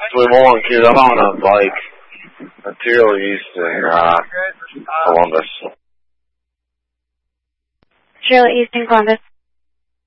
1, kid. I'm on a bike. Material East in Columbus. Material East in Columbus.